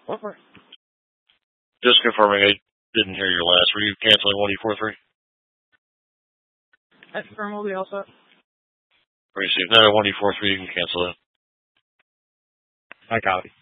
What for? Just confirming, I didn't hear your last. Were you canceling 1D43? That firm will be all set. Received. No, 1D43, you can cancel that. I copy.